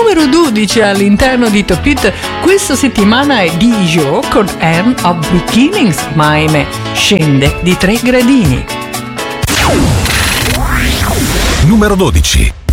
numero 12 all'interno di Top Hit questa settimana è Dijo con End of Beginnings, ma ahimè scende di 3 gradini. Numero 12.